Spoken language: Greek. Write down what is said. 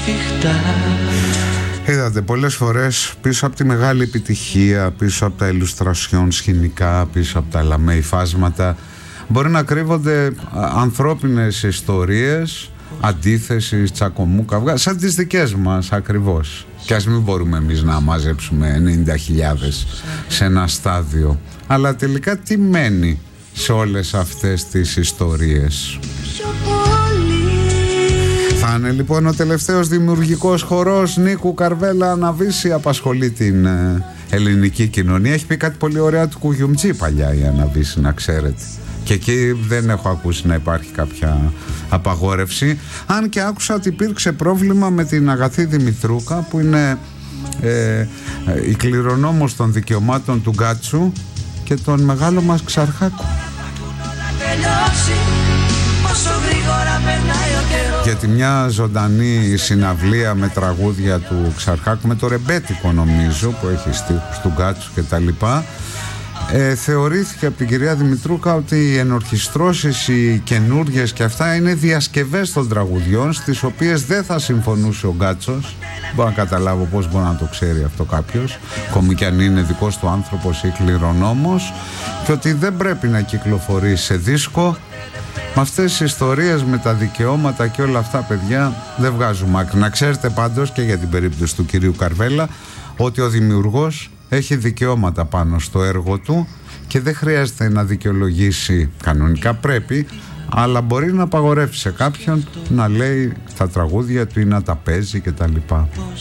Είδατε, πολλές φορές πίσω από τη μεγάλη επιτυχία, πίσω από τα ηλουστρασιόν σκηνικά, πίσω από τα λαμέ υφάσματα, μπορεί να κρύβονται ανθρώπινες ιστορίες, αντίθεσης, τσακωμού, καυγά, σαν τις δικές μας ακριβώς. Και ας μην μπορούμε εμείς να μαζέψουμε 90.000 σε ένα στάδιο. Αλλά τελικά τι μένει σε όλες αυτές τις ιστορίες? Θα είναι λοιπόν ο τελευταίος δημιουργικός χορός Νίκου Καρβέλα Αναβίση, απασχολεί την ελληνική κοινωνία. Έχει πει κάτι πολύ ωραία του Κουγιουμτζή παλιά η Αναβίση, να ξέρετε. Και εκεί δεν έχω ακούσει να υπάρχει κάποια απαγόρευση. Αν και άκουσα ότι υπήρξε πρόβλημα με την Αγαθή Δημητρούκα, που είναι η κληρονόμος των δικαιωμάτων του Γκάτσου και τον μεγάλο μας Ξαρχάκου. Γιατί μια ζωντανή συναυλία με τραγούδια του Ξαρχάκου, με το ρεμπέτικο νομίζω που έχει στίχους του Γκάτσου και τα λοιπά, θεωρήθηκε από την κυρία Δημητρούκα ότι οι ενορχιστρώσεις, οι καινούργιες και αυτά είναι διασκευές των τραγουδιών, στις οποίες δεν θα συμφωνούσε ο Γκάτσος. Μπορώ να καταλάβω πώς μπορεί να το ξέρει αυτό κάποιος, ακόμη κι αν είναι δικός του άνθρωπος ή κληρονόμος, και ότι δεν πρέπει να κυκλοφορεί σε δίσκο. Με αυτές τις ιστορίες με τα δικαιώματα και όλα αυτά, παιδιά, δεν βγάζουμε άκρη. Να ξέρετε πάντως, και για την περίπτωση του κυρίου Καρβέλα, ότι ο δημιουργός έχει δικαιώματα πάνω στο έργο του και δεν χρειάζεται να δικαιολογήσει, κανονικά πρέπει, αλλά μπορεί να απαγορεύσει σε κάποιον να λέει τα τραγούδια του ή να τα παίζει κτλ.